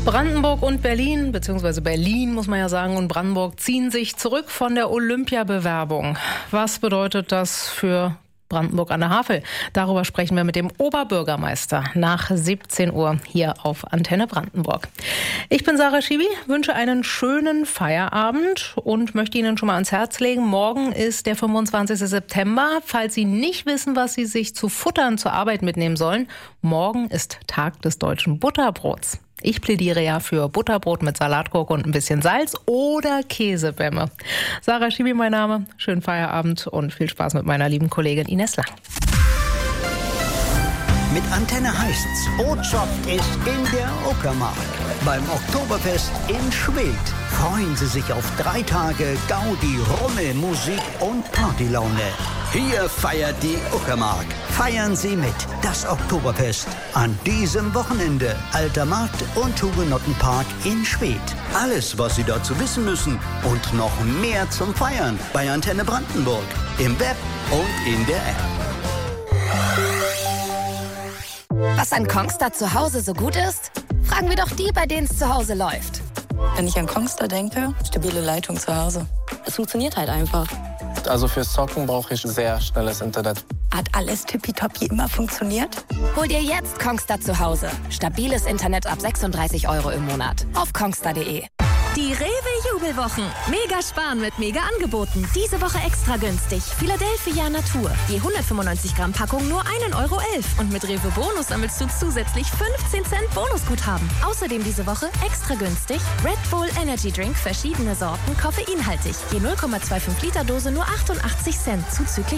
Brandenburg und Berlin, beziehungsweise Berlin muss man ja sagen, und Brandenburg ziehen sich zurück von der Olympiabewerbung. Was bedeutet das für Brandenburg an der Havel? Darüber sprechen wir mit dem Oberbürgermeister nach 17 Uhr hier auf Antenne Brandenburg. Ich bin Sarah Schibi, wünsche einen schönen Feierabend und möchte Ihnen schon mal ans Herz legen. Morgen ist der 25. September. Falls Sie nicht wissen, was Sie sich zu futtern zur Arbeit mitnehmen sollen, morgen ist Tag des deutschen Butterbrots. Ich plädiere ja für Butterbrot mit Salatgurke und ein bisschen Salz oder Käsebämme. Sarah Schibi mein Name, schönen Feierabend und viel Spaß mit meiner lieben Kollegin Ines Lang. Mit Antenne heißt's, Botschaft ist in der Uckermark. Beim Oktoberfest in Schwedt freuen Sie sich auf 3 Tage Gaudi, Rummel, Musik und Partylaune. Hier feiert die Uckermark. Feiern Sie mit. Das Oktoberfest an diesem Wochenende. Alter Markt und Hugenottenpark in Schwedt. Alles, was Sie dazu wissen müssen und noch mehr zum Feiern bei Antenne Brandenburg. Im Web und in der App. Was an Kongstar zu Hause so gut ist? Fragen wir doch die, bei denen es zu Hause läuft. Wenn ich an Kongstar denke, stabile Leitung zu Hause. Es funktioniert halt einfach. Also fürs Zocken brauche ich sehr schnelles Internet. Hat alles tippitoppi immer funktioniert? Hol dir jetzt Kongstar zu Hause. Stabiles Internet ab 36 € im Monat. Auf kongstar.de. Die Rewe-Jubelwochen. Mega sparen mit Mega-Angeboten. Diese Woche extra günstig. Philadelphia Natur. Je 195 Gramm Packung nur 1,11 € Und mit Rewe Bonus sammelst du zusätzlich 15 Cent Bonusguthaben. Außerdem diese Woche extra günstig Red Bull Energy Drink, verschiedene Sorten, koffeinhaltig. Je 0,25 Liter Dose nur 88 Cent, zuzüglich